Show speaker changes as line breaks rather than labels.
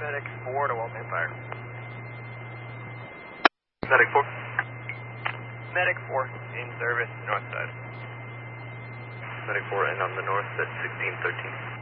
Medic 4 to Waltham Fire.
Medic 4.
Medic 4 in service, north side.
Medic 4 and on the north at 1613.